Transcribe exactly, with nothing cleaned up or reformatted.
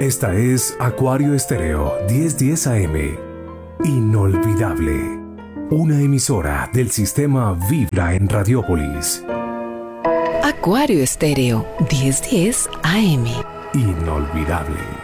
Esta es Acuario Estéreo diez diez A M. Inolvidable. Una emisora del sistema Vibra en Radiópolis. Acuario Estéreo diez diez A M. Inolvidable.